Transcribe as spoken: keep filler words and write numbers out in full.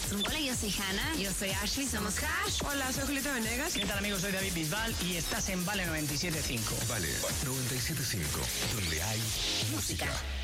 Hola, yo soy Hannah. Yo soy Ashley, somos Hash. Hola, soy Julieta Venegas. ¿Qué tal, amigos? Soy David Bisbal y estás en Vale noventa y siete punto cinco. Vale noventa y siete punto cinco, donde hay música.